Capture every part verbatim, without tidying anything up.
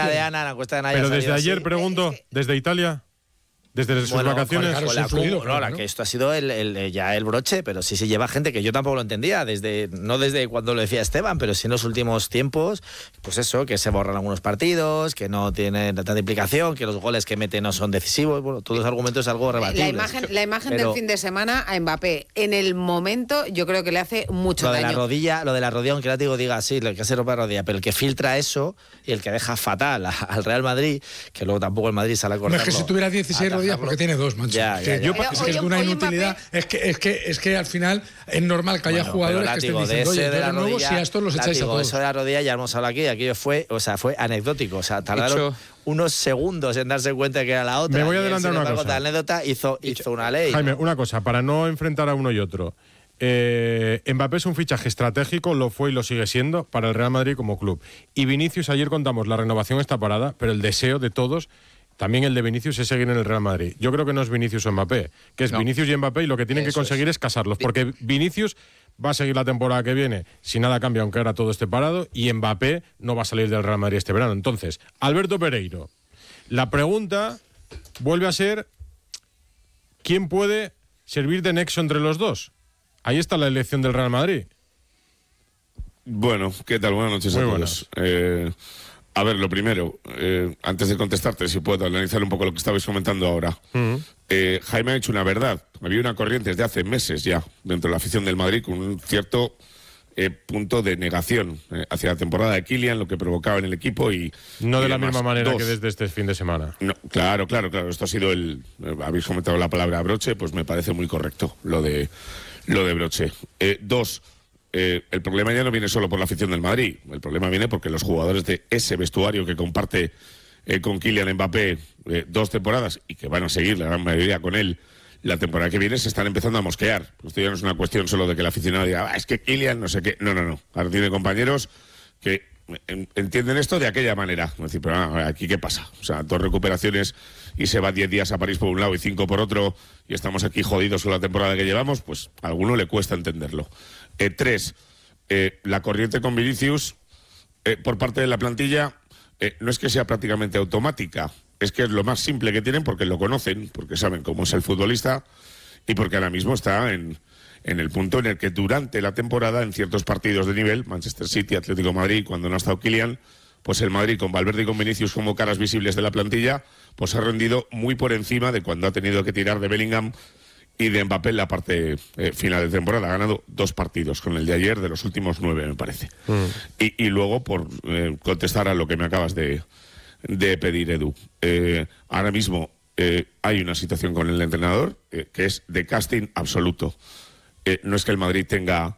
de Ana, la encuesta de Ana. Pero desde ayer, pregunto, ¿desde Italia? ¿Desde sus bueno, vacaciones? Con, con la fluido, no, ¿no? Que esto ha sido el, el, ya el broche, pero sí se lleva gente que yo tampoco lo entendía, desde no desde cuando lo decía Esteban, pero sí en los últimos tiempos, pues eso, que se borran algunos partidos, que no tienen tanta implicación, que los goles que mete no son decisivos, bueno, todos los argumentos algo rebatibles. La imagen, la imagen pero, del fin de semana a Mbappé, en el momento, yo creo que le hace mucho lo daño. De la rodilla, lo de la rodilla, aunque el látigo diga sí, el que se rompe la rodilla, pero el que filtra eso y el que deja fatal a, al Real Madrid, que luego tampoco el Madrid sale a cortarlo. No es que si tuviera dieciséis rodillas, porque tiene dos, macho. Ya, ya, ya, yo, ya. Es que es una inutilidad. Es que, es, que, es que al final es normal que haya bueno, jugadores látigo, que estén diciendo, oye, de la nuevo, si a estos los látigo, echáis a todos. Eso de la rodilla ya hemos hablado aquí, aquello fue, o sea, fue anecdótico. O sea, tardaron Hecho. unos segundos en darse cuenta que era la otra. Me voy a adelantar una cosa. La anécdota hizo, hizo una ley. Jaime, una cosa, para no enfrentar a uno y otro. Eh, Mbappé es un fichaje estratégico, lo fue y lo sigue siendo para el Real Madrid como club. Y Vinicius, ayer contamos, la renovación está parada, pero el deseo de todos, también el de Vinicius, es seguir en el Real Madrid. Yo creo que no es Vinicius o Mbappé, que es no. Vinicius y Mbappé, y lo que tienen Eso que conseguir es. es casarlos, porque Vinicius va a seguir la temporada que viene si nada cambia, aunque ahora todo esté parado, y Mbappé no va a salir del Real Madrid este verano. Entonces, Alberto Pereiro, la pregunta vuelve a ser ¿quién puede servir de nexo entre los dos? Ahí está la elección del Real Madrid. Bueno, ¿qué tal? Buenas noches Muy a todos. Eh, a ver, lo primero, eh, antes de contestarte, si puedo analizar un poco lo que estabais comentando ahora. Uh-huh. eh, Jaime ha dicho una verdad. Había una corriente desde hace meses ya dentro de la afición del Madrid con un cierto eh, punto de negación eh, hacia la temporada de Kylian, lo que provocaba en el equipo y... No y de la demás. misma manera Dos. que desde este fin de semana. No, claro, claro, claro. Esto ha sido el... Eh, habéis comentado la palabra broche, pues me parece muy correcto lo de... Lo de broche. Eh, dos, eh, el problema ya no viene solo por la afición del Madrid. El problema viene porque los jugadores de ese vestuario que comparte eh, con Kylian Mbappé eh, dos temporadas y que van a seguir la gran mayoría con él la temporada que viene se están empezando a mosquear. Esto ya no es una cuestión solo de que el aficionado diga, ah, es que Kylian no sé qué. No, no, no. Ahora tiene compañeros que entienden esto de aquella manera. Es decir, pero ah, aquí qué pasa. O sea, dos recuperaciones y se va diez días a París por un lado y cinco por otro y estamos aquí jodidos con la temporada que llevamos, pues a alguno le cuesta entenderlo. Eh, tres, eh, la corriente con Vinicius eh, por parte de la plantilla eh, no es que sea prácticamente automática, es que es lo más simple que tienen porque lo conocen, porque saben cómo es el futbolista y porque ahora mismo está en, en el punto en el que durante la temporada en ciertos partidos de nivel, Manchester City, Atlético de Madrid, cuando no ha estado Kylian, pues el Madrid con Valverde y con Vinicius como caras visibles de la plantilla, pues ha rendido muy por encima de cuando ha tenido que tirar de Bellingham y de Mbappé en la parte eh, final de temporada. Ha ganado dos partidos con el de ayer, de los últimos nueve, me parece. Mm. Y, y luego, por eh, contestar a lo que me acabas de, de pedir, Edu, eh, ahora mismo eh, hay una situación con el entrenador eh, que es de casting absoluto. Eh, no es que el Madrid tenga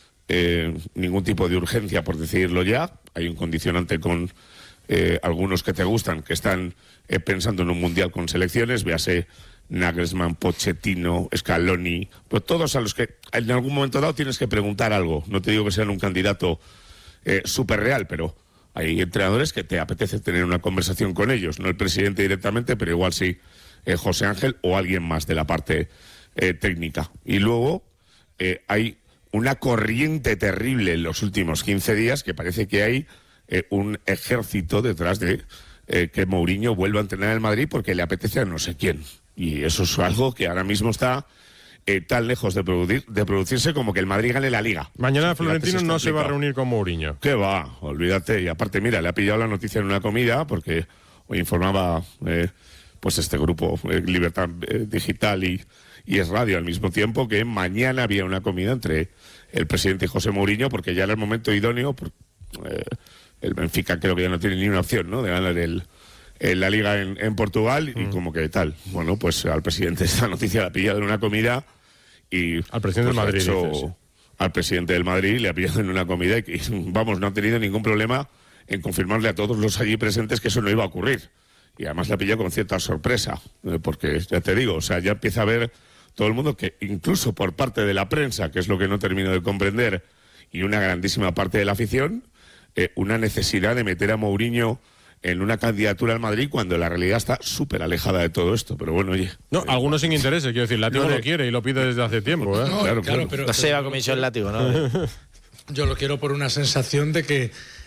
eh, ningún tipo de urgencia por decidirlo ya. Hay un condicionante con eh, algunos que te gustan, que están eh, pensando en un mundial con selecciones, véase Nagelsmann, Pochettino, Scaloni, pues todos a los que en algún momento dado tienes que preguntar algo. No te digo que sean un candidato eh, súper real, pero hay entrenadores que te apetece tener una conversación con ellos, no el presidente directamente, pero igual sí eh, José Ángel o alguien más de la parte eh, técnica. Y luego eh, hay una corriente terrible en los últimos quince días que parece que hay eh, un ejército detrás de eh, que Mourinho vuelva a entrenar en el Madrid porque le apetece a no sé quién. Y eso es algo que ahora mismo está eh, tan lejos de, producir, de producirse como que el Madrid gane la Liga. Mañana Florentino no se va a reunir con Mourinho. ¿Qué va? Olvídate. Y aparte, mira, le ha pillado la noticia en una comida porque hoy informaba eh, pues este grupo eh, Libertad eh, Digital y, y Es Radio al mismo tiempo que mañana había una comida entre el presidente y José Mourinho porque ya era el momento idóneo. Por, eh, el Benfica creo que ya no tiene ni una opción, ¿no?, de ganar el... en la Liga en, en Portugal y mm. como que tal. Bueno, pues al presidente esta noticia la ha pillado en una comida y... Al presidente pues, del Madrid, hecho, dices. Al presidente del Madrid le ha pillado en una comida y que, vamos, no ha tenido ningún problema en confirmarle a todos los allí presentes que eso no iba a ocurrir. Y además le ha pillado con cierta sorpresa, eh, porque ya te digo, o sea, ya empieza a ver todo el mundo que incluso por parte de la prensa, que es lo que no termino de comprender, y una grandísima parte de la afición, eh, una necesidad de meter a Mourinho en una candidatura al Madrid cuando la realidad está súper alejada de todo esto. Pero bueno, oye... No, eh, algunos sin intereses, quiero decir, Látigo no, lo quiere y lo pide desde hace tiempo, ¿eh? No, claro, claro, claro. pero... No se va a comisión Látigo, ¿no? Yo lo quiero por una sensación de que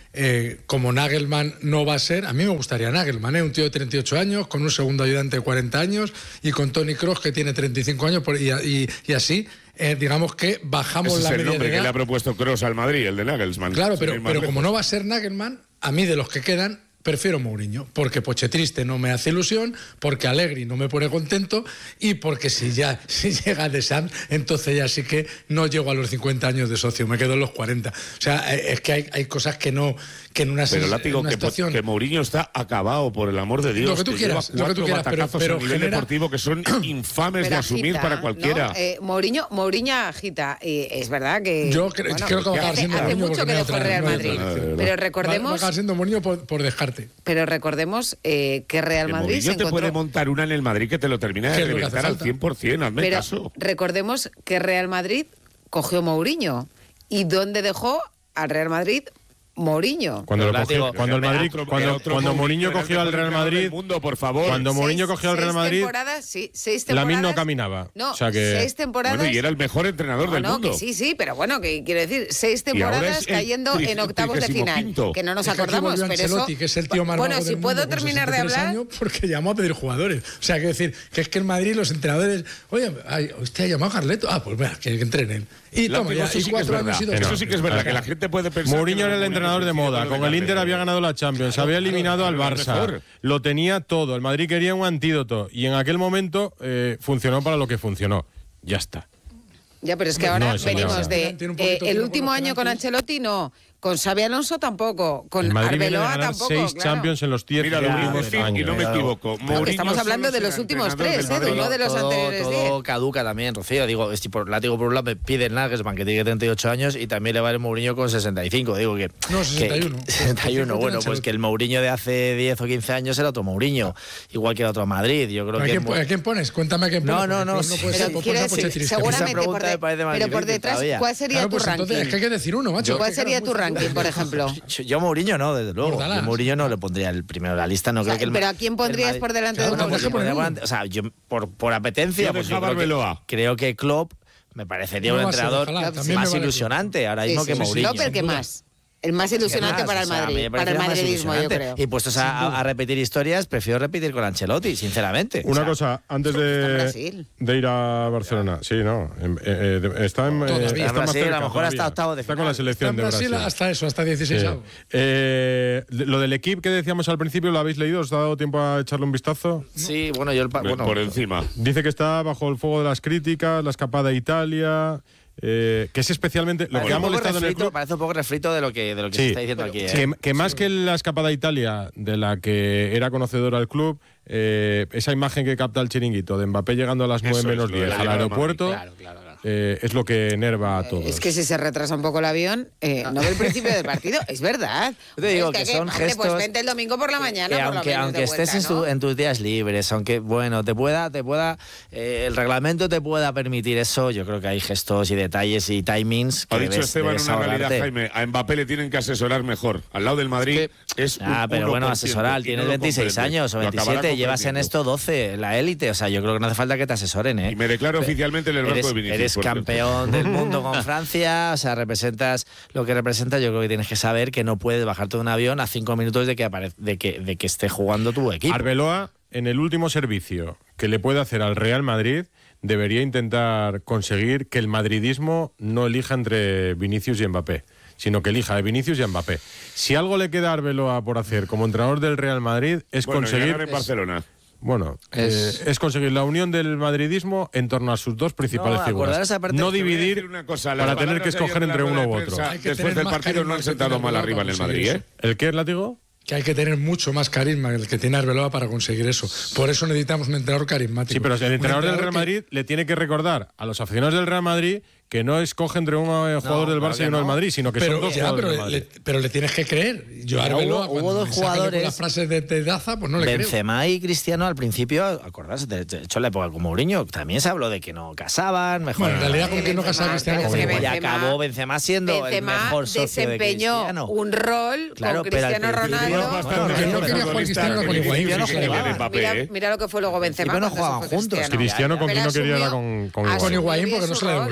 eh, como Nagelsmann no va a ser, a mí me gustaría Nagelsmann, ¿eh? Un tío de treinta y ocho años, con un segundo ayudante de cuarenta años y con Toni Kroos que tiene treinta y cinco años por, y, y, y así, eh, digamos que bajamos Ese la es el media nombre de que edad. le ha propuesto Kroos al Madrid, el de Nagelsmann. Claro, Sin pero, ir más pero lejos. como no va a ser Nagelsmann, a mí de los que quedan prefiero Mourinho, porque Pochetriste no me hace ilusión, porque Allegri no me pone contento y porque si ya si llega De Sam, entonces ya sí que no llego a los cincuenta años de socio, me quedo en los cuarenta. O sea, es que hay, hay cosas que no que en una, Pero en látigo, una que, situación... que Mourinho está acabado, por el amor de Dios. Lo que tú que quieras, lleva lo que tú cuatro quieras, pero- batacazos pero a nivel genera- deportivo que son infames Pero de asumir agita, para cualquiera. ¿no? Eh, Mourinho, Mourinho agita. Y es verdad que. Yo cre- bueno, creo que va a acabar hace, siendo hace Mourinho mucho porque que no hay dejó el otra- Real no hay Madrid. otra, de verdad. Pero Va, va a recordemos, acabar siendo Mourinho por, por dejarte. pero recordemos eh, que Real Que Madrid se Mourinho te encontró. puede montar una en el Madrid que te lo termina ¿Qué de es lo que hace reventar al falta? cien por ciento, hazme Pero caso. recordemos que Real Madrid cogió Mourinho. ¿Y dónde dejó al Real Madrid Mourinho? Cuando, lo Pero cogió- látigo, cuando el Era Madrid, otro- era cuando, otro cuando Mourinho era el cogió al mejor Real entrenador Madrid, del mundo, por favor. cuando Seis- Mourinho cogió al Real seis Madrid, temporadas, sí, seis Lamine temporadas. no caminaba. No, O sea que- seis temporadas. Bueno, y era el mejor entrenador No, del no, mundo. que sí, sí, pero bueno, que quiero decir, seis Y ahora temporadas es el cayendo tri- en octavos de trigésimo final. quinto. Que no nos Es que aquí acordamos, volvió pero eso. Ancelotti, que es el tío más Bueno, vago si del puedo mundo, con terminar de sesenta y tres hablar. años, porque llamó a pedir jugadores. O sea, quiero decir, que es que en Madrid los entrenadores, oye, ay, usted ha llamado a Carleto, ah, pues vea, que, que entrenen. Y Látigo, toma, ya, eso y sí que es cuatro verdad. años y dos Eso años. sí que es verdad, que la gente puede pensar. Mourinho que era el no, entrenador de Mourinho moda. tiene Con el Inter había ganado la Champions, había eliminado al claro, Barça, mejor. lo tenía todo. El Madrid quería un antídoto y en aquel momento eh, funcionó para lo que funcionó. Ya está. Ya, pero es que No, ahora eso ya venimos no. de. Tiene un eh, poquito el tiro último con los año con penaltis. Ancelotti no. Con Xabi Alonso tampoco. Con El Madrid viene de Arbeloa ganar tampoco. seis claro. Champions en los diez Mira, lo Ya, único últimos sí, y años. no me Claro. equivoco. Mourinho estamos hablando solo de los será últimos entrenador tres, del ¿eh? Madrid. No de los todo, anteriores todo diez. caduca también, Rocío. Digo, es tipo, látigo por un lado me pide el Nagelsmann, que tiene treinta y ocho años, y también le vale Mourinho con sesenta y cinco. Digo que. No, sesenta y uno. que- sesenta y uno. Bueno, pues que el Mourinho de hace diez o quince años era otro Mourinho. Igual que era otro Madrid. Yo creo ¿A que. quién, ¿A quién pones? Cuéntame a quién No, pones. no, porque no, no sí. puede ser, Pero pues quiero pones a decir, Pochetriste. seguramente Esa por, pregunta de- me parece más pero por difícil detrás, todavía. ¿cuál sería Claro, tu pues ranking? entonces es que hay que decir uno, macho. ¿Cuál Es que sería claro, tu muy ranking, fácil. por ejemplo? Yo, yo Mourinho no, desde luego. Bordalás. Yo Mourinho no le pondría el primero en la lista. No O sea, creo que el pero Ma- ¿a quién el pondrías Madrid- por delante de Claro, uno? tendrás que Por poner delante- uno. O sea, yo por, por apetencia, Yo pues yo dejaba creo que, Arbeloa. creo que Klopp me parecería No un va a ser, entrenador ojalá, también me más vale ilusionante ahora Sí, mismo sí, que sí, sí. Mourinho. No, pero ¿qué Sin duda. más? El más ilusionante más? para el O sea, a mí Madrid, me para el parecería más madridismo, yo ilusionante. creo. Y puestos a, a repetir historias, prefiero repetir con Ancelotti, sinceramente. Una O sea, cosa, antes Está en de, Brasil. de ir a Barcelona. Sí, no. en- eh, eh, está en, eh, Todavía. está En más Brasil, cerca a lo mejor hasta todavía. octavo de Está con final. la Está selección en de Brasil Brasil. hasta eso, hasta dieciséis. Sí. avos. Eh, lo del equipo que decíamos al principio, ¿lo habéis leído? ¿Os ha dado tiempo a echarle un vistazo? Sí, bueno, yo el pa- bueno, por encima. Dice que está bajo el fuego de las críticas, la escapada a Italia, eh, que es especialmente lo que parece ha un poco molestado en el refrito- club. parece un poco refrito de lo que, de lo que Sí, se está diciendo aquí. ¿eh? que, que más que la escapada a Italia, de la que era conocedora el club, eh, esa imagen que capta el chiringuito de Mbappé llegando a las nueve Eso es, menos lo de la diez al llegada a aeropuerto, Claro, claro, claro. eh, es lo que enerva a todos. Es que si se retrasa un poco el avión, eh, no ve el principio del partido. Es verdad. Yo te digo Es que son hombre, Pues gestos vente el domingo por la mañana, que por lo aunque, menos, aunque de estés vuelta, en, ¿no? tu- en tus días libres, aunque bueno, te pueda, te pueda, eh, el reglamento te pueda permitir eso, yo creo que hay gestos y detalles y timings que Ha dicho debes- Esteban debes una realidad, ahorrarte. Jaime. A Mbappé le tienen que asesorar mejor. Al lado del Madrid es un Ah, pero bueno, uno por ciento, asesorar, y tienes no lo veintiséis comprende. años o Lo acabará veintisiete, llevas en comprendiendo. esto doce, la élite, o sea, yo creo que no hace falta que te asesoren, ¿eh? Y me declaro oficialmente en el banco eres, de Vinicius. eres por cierto. campeón del mundo con Francia, o sea, representas lo que representas, yo creo que tienes que saber que no puedes bajarte de un avión a cinco minutos de que, apare- de que, de que esté jugando tu equipo. Arbeloa, en el último servicio que le puede hacer al Real Madrid, debería intentar conseguir que el madridismo no elija entre Vinicius y Mbappé, sino que elija a Vinicius y a Mbappé. Si algo le queda a Arbeloa por hacer como entrenador del Real Madrid es Bueno, y conseguir ganar en Barcelona. bueno, Es- eh, es conseguir la unión del madridismo en torno a sus dos principales No, figuras. acordaros aparte No que Te voy a dividir decir una cosa, las para tener palabras que de ayer escoger en la entre rueda uno u de otro. prensa, Hay que Después tener del más partido carisma no han que sentado tiene mal Arbeloa arriba en para el Madrid, conseguir ¿eh? ¿El qué es látigo? Que hay que tener mucho más carisma que el que tiene Arbeloa para conseguir eso. Por eso necesitamos un entrenador carismático. Sí, pero el Un entrenador del Real que- Madrid le tiene que recordar a los aficionados del Real Madrid que no escoge entre un eh, jugador del claro Barça que y uno del no. Madrid, sino que Pero, son dos ya, jugadores pero, del Madrid. le, pero le tienes que creer. Yo a Pero Arbeloa, hubo- cuando hubo dos me saca con jugadores- las frases de, de Daza, pues no le creo. Benzema y Cristiano al principio, acordarse, de de hecho en la época con Mourinho, también se habló de que no casaban, mejor. Bueno, en realidad, Que con que no casaba Benzema- Cristiano, pero con es que y igual. Benzema- acabó Benzema siendo Benzema el mejor socio de desempeñó Cristiano. un rol Claro, con pero al Cristiano principio- Ronaldo. Bastante Bueno, que no mejor quería jugar futbolista Cristiano que con Vinicius Higuaín, y no que jugaban. Kylian Mbappé, Mira, ¿eh? mira lo que fue luego Benzema. Principio no cuando se jugaban fue juntos. Cristiano. Cristiano con Pero quién no quería asumió- era con, con Con Higuaín. Higuaín porque no se le Asumió su devolvía. Y,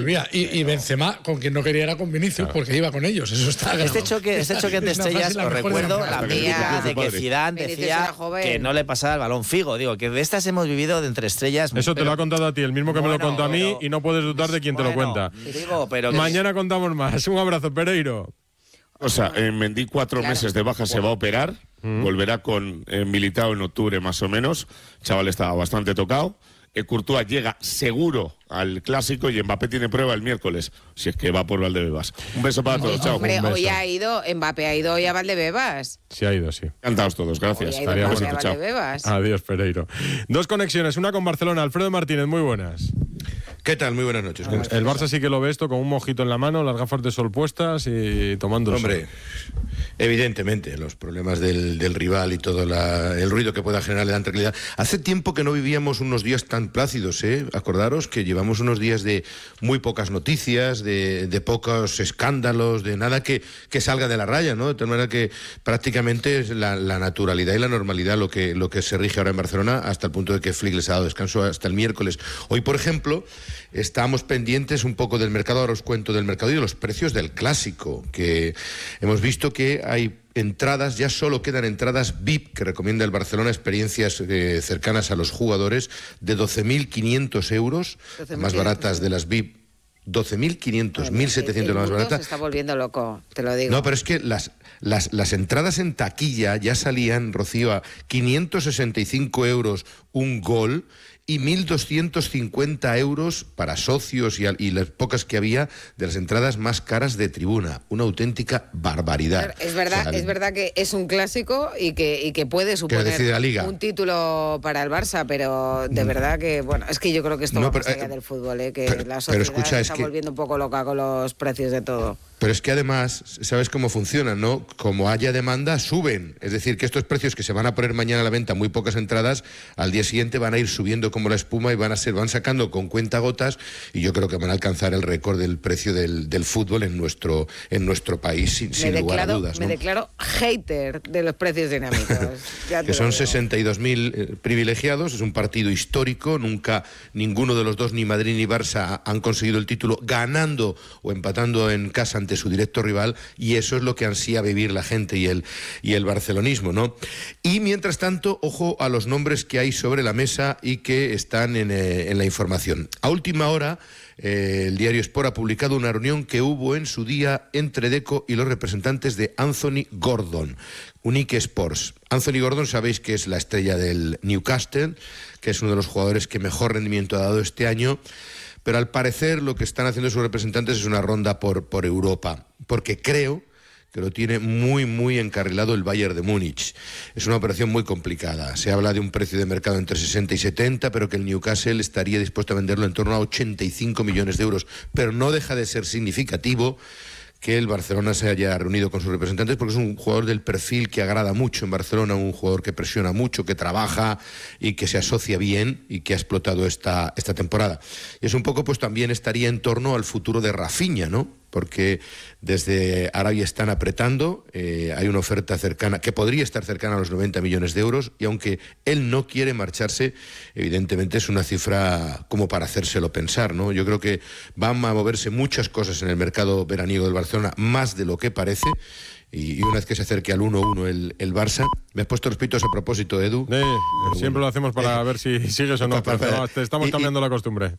y Benzema, con quien no quería era con Vinicius, claro. porque iba con ellos, eso está Este grabado. choque, este choque entre estrellas, os recuerdo la mítica de que Zidane decía que no le pasaba el balón Figo. Digo, que de estas hemos vivido de entre estrellas. Eso te pero, lo ha contado a ti, el mismo que bueno, me lo contó a mí, pero, y no puedes dudar de quien bueno, te lo cuenta. Digo, pero Mañana contamos más. Un abrazo, Pereiro. O sea, en Mendy cuatro claro. meses de baja bueno. se va a operar, mm. volverá con eh, Militao en octubre más o menos. Chaval estaba bastante tocado. Eh, Courtois llega seguro al Clásico y Mbappé tiene prueba el miércoles, si es que va por Valdebebas. Un beso para todos, chao. Hombre, hoy ha ido, Mbappé ha ido hoy a Valdebebas. Sí ha ido, sí. Encantados todos, gracias. Hoy ha ido a Valdebebas. Adiós, Pereiro. Dos conexiones, una con Barcelona. Alfredo Martínez, muy buenas. ¿Qué tal? Muy buenas noches. ¿Cómo el Barça sí que lo ve esto con un mojito en la mano, las gafas de sol puestas y tomando el Hombre, sol. Evidentemente, los problemas del, del rival y todo la, el ruido que pueda generar le dan tranquilidad. Hace tiempo que no vivíamos unos días tan plácidos, ¿eh? Acordaros que llevamos unos días de muy pocas noticias, de, de pocos escándalos, de nada que, que salga de la raya, ¿no? De tal manera que prácticamente es la, la naturalidad y la normalidad lo que, lo que se rige ahora en Barcelona, hasta el punto de que Flick les ha dado descanso hasta el miércoles. Hoy, por ejemplo, estamos pendientes un poco del mercado, ahora os cuento del mercado y de los precios del Clásico, que hemos visto que hay entradas, ya solo quedan entradas V I P, que recomienda el Barcelona, experiencias eh, cercanas a los jugadores, de doce mil quinientos euros, más baratas de las V I P. doce mil quinientos, mil setecientos la más barata. Se está volviendo loco, te lo digo. No, pero es que las, las, las entradas en taquilla ya salían, Rocío, a quinientos sesenta y cinco euros un gol y mil doscientos cincuenta euros para socios y, y las pocas que había de las entradas más caras de tribuna. Una auténtica barbaridad. Es verdad, o sea, es verdad que es un clásico y que, y que puede suponer que la Liga. un título para el Barça, pero de verdad que, bueno, es que yo creo que esto no, va más allá eh, del fútbol, ¿eh? que pero, la sociedad escucha, se es está que... volviendo un poco loca con los precios de todo. Pero es que además, ¿sabes cómo funciona, no? Como haya demanda, suben. Es decir, que estos precios que se van a poner mañana a la venta, muy pocas entradas, al día siguiente van a ir subiendo como la espuma y van a ser, van sacando con cuentagotas, y yo creo que van a alcanzar el récord del precio del, del fútbol en nuestro, en nuestro país, sin, sin declaro, lugar a dudas, ¿no? Me declaro hater de los precios dinámicos. Que son sesenta y dos mil eh, privilegiados, es un partido histórico, nunca ninguno de los dos, ni Madrid ni Barça, han conseguido el título ganando o empatando en casa ante su directo rival, y eso es lo que ansía vivir la gente y el, y el barcelonismo, ¿no? Y mientras tanto, ojo a los nombres que hay sobre la mesa y que están en, eh, en la información. A última hora, eh, el diario Sport ha publicado una reunión que hubo en su día entre Deco y los representantes de Anthony Gordon, Unique Sports. Anthony Gordon, sabéis que es la estrella del Newcastle, que es uno de los jugadores que mejor rendimiento ha dado este año, pero al parecer lo que están haciendo sus representantes es una ronda por, por Europa, porque creo que lo tiene muy, muy encarrilado el Bayern de Múnich. Es una operación muy complicada. Se habla de un precio de mercado entre sesenta y setenta, pero que el Newcastle estaría dispuesto a venderlo en torno a ochenta y cinco millones de euros. Pero no deja de ser significativo que el Barcelona se haya reunido con sus representantes, porque es un jugador del perfil que agrada mucho en Barcelona, un jugador que presiona mucho, que trabaja y que se asocia bien y que ha explotado esta, esta temporada. Y es un poco, pues también estaría en torno al futuro de Rafinha, ¿no? Porque desde Arabia están apretando, eh, hay una oferta cercana, que podría estar cercana a los noventa millones de euros, y aunque él no quiere marcharse, evidentemente es una cifra como para hacérselo pensar, ¿no? Yo creo que van a moverse muchas cosas en el mercado veraniego del Barcelona, más de lo que parece, y, y una vez que se acerque al uno uno el, el Barça, me has puesto los pitos a propósito, Edu. Eh, siempre lo hacemos para eh, ver si sigues o no, pero, pero te estamos y, cambiando y, la costumbre.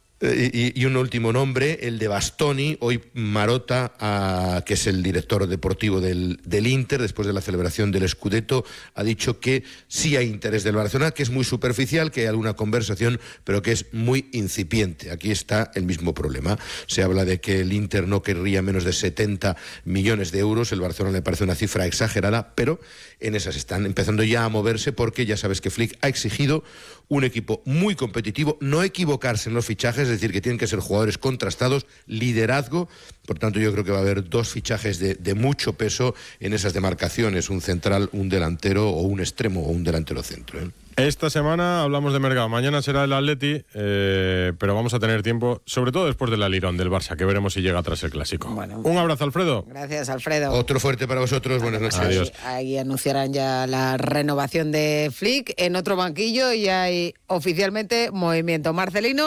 Y, y un último nombre, el de Bastoni. Hoy Marotta, a, que es el director deportivo del, del Inter, después de la celebración del Scudetto, ha dicho que sí hay interés del Barcelona, que es muy superficial, que hay alguna conversación, pero que es muy incipiente. Aquí está el mismo problema. Se habla de que el Inter no querría menos de setenta millones de euros. El Barcelona le parece una cifra exagerada, pero en esas están empezando ya a moverse, porque ya sabes que Flick ha exigido un equipo muy competitivo, no equivocarse en los fichajes, es decir, que tienen que ser jugadores contrastados, liderazgo. Por tanto, yo creo que va a haber dos fichajes de, de mucho peso en esas demarcaciones, un central, un delantero, o un extremo o un delantero centro, ¿eh? Esta semana hablamos de mercado, mañana será el Atleti, eh, pero vamos a tener tiempo, sobre todo después del Alirón del Barça, que veremos si llega tras el Clásico. Bueno, un abrazo, Alfredo. Gracias, Alfredo. Otro fuerte para vosotros, buenas noches. Adiós. Ahí, ahí anunciarán ya la renovación de Flick en otro banquillo, y hay oficialmente movimiento. Marcelino,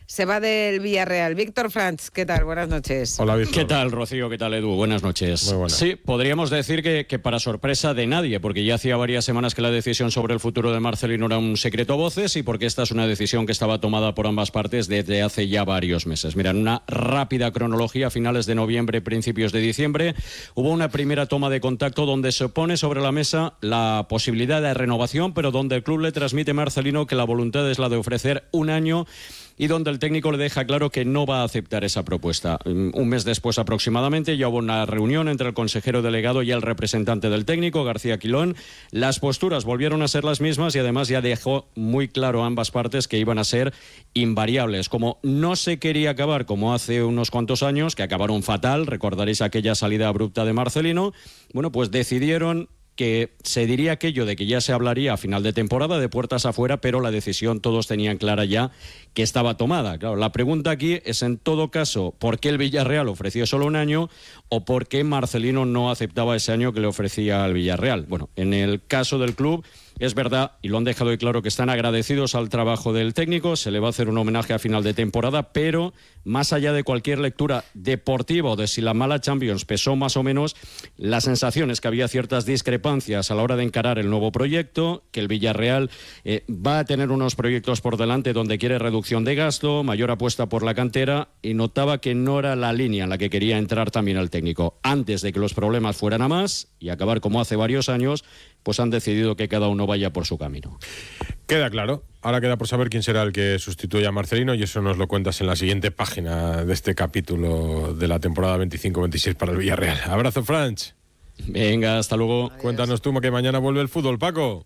se va del Villarreal. Víctor Franch, ¿qué tal? Buenas noches. Hola, Víctor. ¿Qué tal, Rocío? ¿Qué tal, Edu? Buenas noches. Muy buenas. Sí, podríamos decir que, que para sorpresa de nadie, porque ya hacía varias semanas que la decisión sobre el futuro de Marcelino era un secreto a voces y porque esta es una decisión que estaba tomada por ambas partes desde hace ya varios meses. Mira, en una rápida cronología, a finales de noviembre, principios de diciembre, hubo una primera toma de contacto donde se pone sobre la mesa la posibilidad de renovación, pero donde el club le transmite a Marcelino que la voluntad es la de ofrecer un año y donde el técnico le deja claro que no va a aceptar esa propuesta. Un mes después aproximadamente ya hubo una reunión entre el consejero delegado y el representante del técnico, García Quilón. Las posturas volvieron a ser las mismas y además ya dejó muy claro a ambas partes que iban a ser invariables. Como no se quería acabar como hace unos cuantos años, que acabaron fatal, recordaréis aquella salida abrupta de Marcelino, bueno, pues decidieron que se diría aquello de que ya se hablaría a final de temporada de puertas afuera, pero la decisión todos tenían clara ya que estaba tomada. Claro, la pregunta aquí es, en todo caso, ¿por qué el Villarreal ofreció solo un año o por qué Marcelino no aceptaba ese año que le ofrecía al Villarreal? Bueno, en el caso del club, es verdad, y lo han dejado hoy claro, que están agradecidos al trabajo del técnico, se le va a hacer un homenaje a final de temporada, pero más allá de cualquier lectura deportiva o de si la mala Champions pesó más o menos, la sensación es que había ciertas discrepancias a la hora de encarar el nuevo proyecto, que el Villarreal eh, va a tener unos proyectos por delante donde quiere reducción de gasto, mayor apuesta por la cantera, y notaba que no era la línea en la que quería entrar también el técnico. Antes de que los problemas fueran a más y acabar como hace varios años, pues han decidido que cada uno vaya por su camino. Queda claro. Ahora queda por saber quién será el que sustituya a Marcelino y eso nos lo cuentas en la siguiente página de este capítulo de la temporada veinticinco veintiséis para el Villarreal. Abrazo, Franch. Venga, hasta luego. Adiós. Cuéntanos tú que mañana vuelve el fútbol, Paco.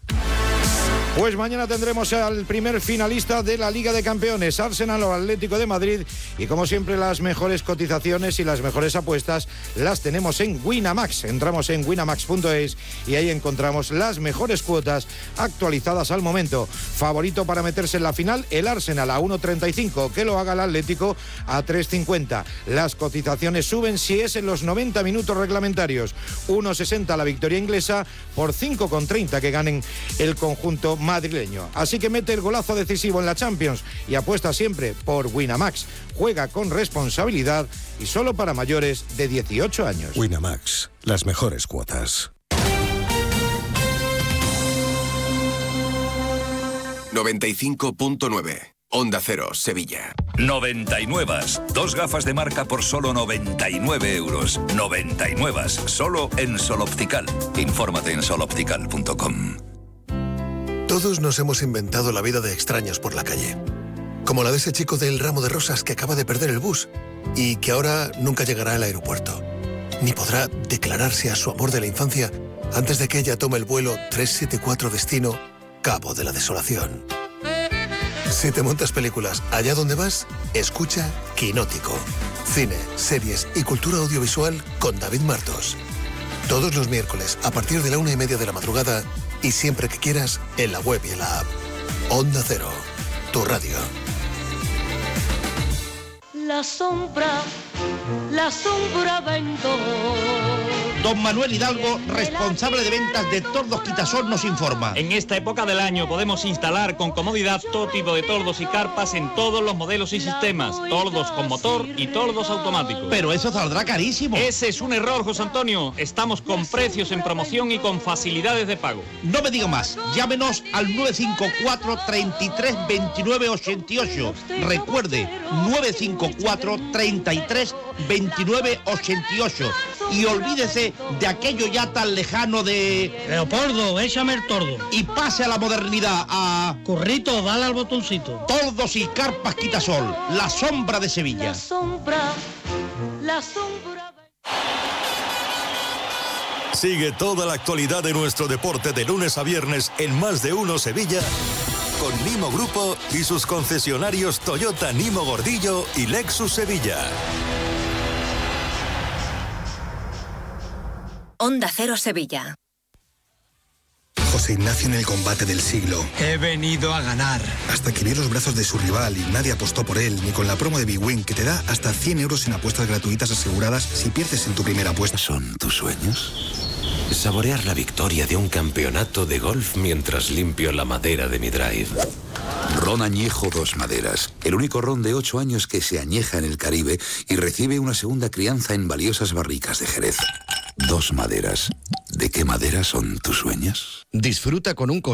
Pues mañana tendremos al primer finalista de la Liga de Campeones, Arsenal o Atlético de Madrid, y como siempre las mejores cotizaciones y las mejores apuestas las tenemos en Winamax. Entramos en winamax punto es y ahí encontramos las mejores cuotas actualizadas al momento. Favorito para meterse en la final, el Arsenal a uno treinta y cinco, que lo haga el Atlético a tres cincuenta. Las cotizaciones suben si es en los noventa minutos reglamentarios. uno sesenta la victoria inglesa, por cinco treinta que ganen el conjunto madrileño. Así que mete el golazo decisivo en la Champions y apuesta siempre por Winamax. Juega con responsabilidad y solo para mayores de dieciocho años. Winamax, las mejores cuotas. noventa y cinco punto nueve. Onda Cero, Sevilla. noventa y nueve. Dos gafas de marca por solo noventa y nueve euros. noventa y nueve. Solo en Sol Optical. Infórmate en sol optical punto com. Todos nos hemos inventado la vida de extraños por la calle. Como la de ese chico del ramo de rosas que acaba de perder el bus y que ahora nunca llegará al aeropuerto. Ni podrá declararse a su amor de la infancia antes de que ella tome el vuelo trescientos setenta y cuatro destino Cabo de la Desolación. Si te montas películas allá donde vas, escucha Quinótico. Cine, series y cultura audiovisual con David Martos. Todos los miércoles a partir de la una y media de la madrugada y siempre que quieras en la web y en la app. Onda Cero, tu radio. La sombra, la sombra vento. Don Manuel Hidalgo, responsable de ventas de Tordos Quitasol, nos informa. En esta época del año podemos instalar con comodidad todo tipo de tordos y carpas en todos los modelos y sistemas. Tordos con motor y tordos automáticos. Pero eso saldrá carísimo. Ese es un error, José Antonio. Estamos con precios en promoción y con facilidades de pago. No me diga más. Llámenos al nueve cinco cuatro, treinta y tres, veintinueve ochenta y ocho. Recuerde, nueve cinco cuatro, treinta y tres, veintinueve ochenta y ocho. Y olvídese de aquello ya tan lejano de... Leopoldo, échame el tordo. Y pase a la modernidad, a... Currito, dale al botoncito. Tordos y carpas Quitasol, la sombra de Sevilla. La sombra, la sombra... Sigue toda la actualidad de nuestro deporte de lunes a viernes en Más de Uno Sevilla con Nimo Grupo y sus concesionarios Toyota Nimo Gordillo y Lexus Sevilla. Onda Cero Sevilla. José Ignacio en el combate del siglo. He venido a ganar. Hasta que vio los brazos de su rival y nadie apostó por él, ni con la promo de Big Win, que te da hasta cien euros en apuestas gratuitas aseguradas si pierdes en tu primera apuesta. ¿Son tus sueños? Saborear la victoria de un campeonato de golf mientras limpio la madera de mi drive. Ron Añejo Dos Maderas, el único ron de ocho años que se añeja en el Caribe y recibe una segunda crianza en valiosas barricas de Jerez. Dos Maderas. ¿De qué madera son tus sueños? Disfruta con un